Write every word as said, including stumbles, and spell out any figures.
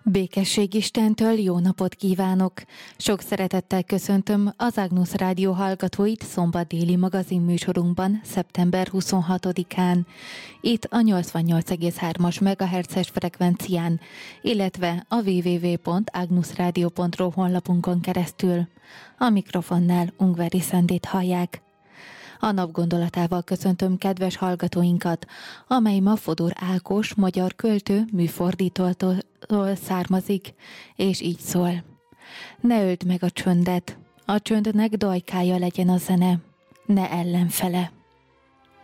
Békesség Istentől, jó napot kívánok! Sok szeretettel köszöntöm az Agnus Rádió hallgatóit szombat déli magazinműsorunkban, szeptember huszonhatodikán. Itt a nyolcvannyolc egész hármas megahertzes frekvencián, illetve a double-u double-u double-u pont agnusradio pont ro honlapunkon keresztül. A mikrofonnál Ungvári Szendét hallják. A nap gondolatával köszöntöm kedves hallgatóinkat, amely ma Fodor Ákos magyar költő műfordítótól származik, és így szól. Ne öld meg a csöndet, a csöndnek dajkája legyen a zene, ne ellenfele.